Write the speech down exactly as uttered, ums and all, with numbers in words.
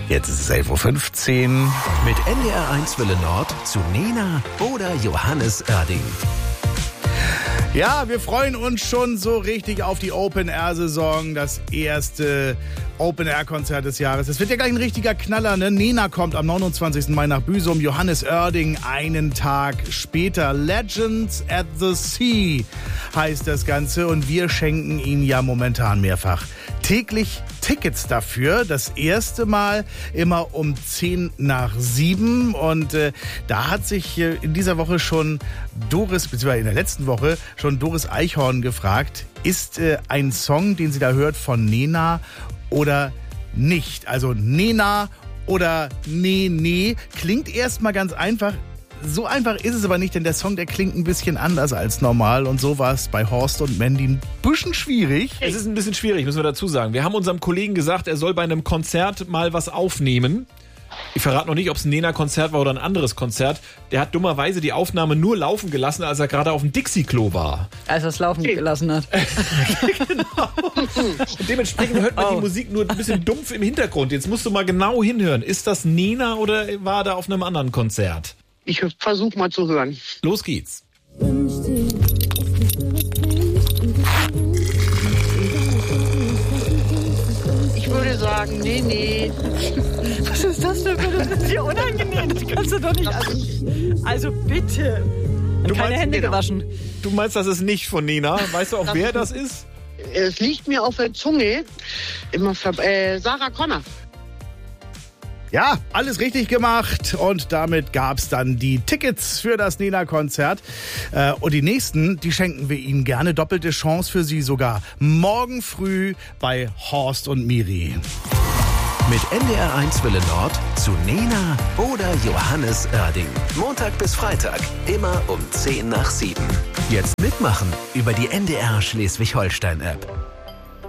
Jetzt ist es elf Uhr fünfzehn. Mit N D R eins Welle Nord zu Nena oder Johannes Oerding. Ja, wir freuen uns schon so richtig auf die Open-Air-Saison, das erste Open-Air-Konzert des Jahres. Es wird ja gleich ein richtiger Knaller, ne? Nena kommt am neunundzwanzigsten Mai nach Büsum, Johannes Oerding einen Tag später. Legends at the Sea heißt das Ganze und wir schenken Ihnen ja momentan mehrfach täglich Tickets dafür. Das erste Mal immer um zehn nach sieben und äh, da hat sich äh, in dieser Woche schon Doris, beziehungsweise in der letzten Woche schon Doris Eichhorn gefragt, ist äh, ein Song, den sie da hört, von Nena oder nicht? Also Nena oder Nee, nee. Klingt erstmal ganz einfach. So einfach ist es aber nicht, denn der Song, der klingt ein bisschen anders als normal. Und so war es bei Horst und Mandy ein bisschen schwierig. Es ist ein bisschen schwierig, müssen wir dazu sagen. Wir haben unserem Kollegen gesagt, er soll bei einem Konzert mal was aufnehmen. Ich verrate noch nicht, ob es ein Nena-Konzert war oder ein anderes Konzert. Der hat dummerweise die Aufnahme nur laufen gelassen, als er gerade auf dem Dixie-Klo war. Als er es laufen gelassen hat. Genau. Und dementsprechend hört man oh. die Musik nur ein bisschen dumpf im Hintergrund. Jetzt musst du mal genau hinhören. Ist das Nena oder war er auf einem anderen Konzert? Ich versuche mal zu hören. Los geht's. Ich würde sagen, nee, nee. Was ist das denn? Das ist hier unangenehm. Das kannst du doch nicht. Also, also bitte. Und keine Hände genau. gewaschen. Du meinst, das ist nicht von Nena? Weißt du auch, das wer das ist? Es liegt mir auf der Zunge. Immer ver- äh, Sarah Connor. Ja, alles richtig gemacht und damit gab's dann die Tickets für das Nena-Konzert. Äh, und die nächsten, die schenken wir Ihnen gerne. Doppelte Chance für Sie sogar morgen früh bei Horst und Miri. Mit N D R eins Welle Nord zu Nena oder Johannes Oerding. Montag bis Freitag, immer um zehn nach sieben. Jetzt mitmachen über die N D R Schleswig-Holstein-App.